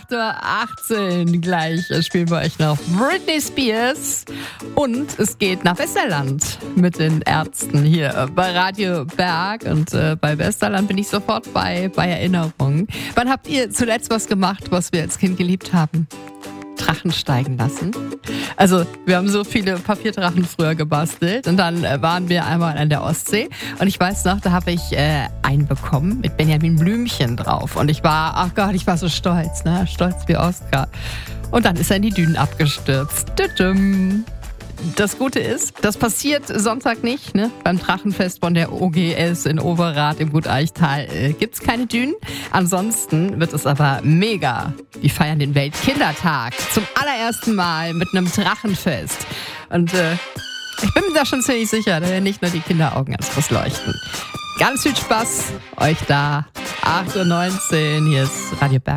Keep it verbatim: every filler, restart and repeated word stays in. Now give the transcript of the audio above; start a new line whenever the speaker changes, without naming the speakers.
acht Uhr achtzehn. Gleich spielen wir euch noch Britney Spears. Und es geht nach Westerland mit den Ärzten hier bei Radio Berg. Und äh, bei Westerland bin ich sofort bei, bei Erinnerungen. Wann habt ihr zuletzt was gemacht, was wir als Kind geliebt haben? Drachen steigen lassen. Also wir haben so viele Papierdrachen früher gebastelt und dann äh, waren wir einmal an der Ostsee und ich weiß noch, da habe ich äh, einen bekommen mit Benjamin Blümchen drauf und ich war, ach Gott, ich war so stolz, ne? Stolz wie Oscar. Und dann ist er in die Dünen abgestürzt. Tütüm. Das Gute ist, das passiert Sonntag nicht. Ne? Beim Drachenfest von der O G S in Overath im Gut Eichtal äh, gibt's keine Dünen. Ansonsten wird es aber mega. Die feiern den Weltkindertag zum allerersten Mal mit einem Drachenfest. Und äh, ich bin mir da schon ziemlich sicher, da werden nicht nur die Kinderaugen ans Fuß leuchten. Ganz viel Spaß euch da. acht Uhr neunzehn, hier ist Radio Berg.